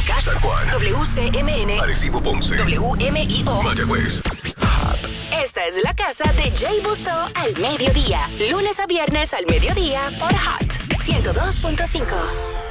Mocas, San Juan, WCMN, Arecibo, Ponce, WMIO, Mayagüez. Esta es la casa de Jay Busso al mediodía. Lunes a viernes al mediodía por Hot 102.5.